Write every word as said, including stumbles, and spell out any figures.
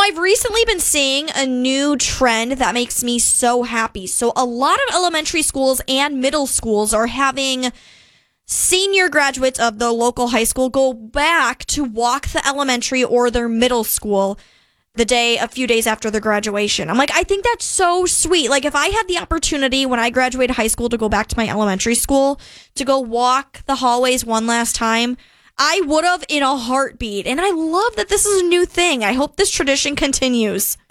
I've recently been seeing a new trend that makes me so happy. So a lot of elementary schools and middle schools are having senior graduates of the local high school go back to walk the elementary or their middle school the day, a few days after their graduation. I'm like, I think that's so sweet. Like, if I had the opportunity when I graduated high school to go back to my elementary school, to go walk the hallways one last time, I would have in a heartbeat. And I love that this is a new thing. I hope this tradition continues.